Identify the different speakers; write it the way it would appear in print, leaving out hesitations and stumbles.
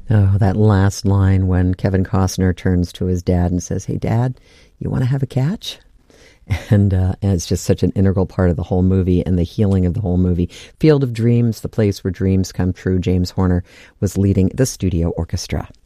Speaker 1: Oh, that last line when Kevin Costner turns to his dad and says, "Hey, Dad, you want to have a catch?" And it's just such an integral part of the whole movie and the healing of the whole movie. Field of Dreams, the place where dreams come true. James Horner was leading the studio orchestra.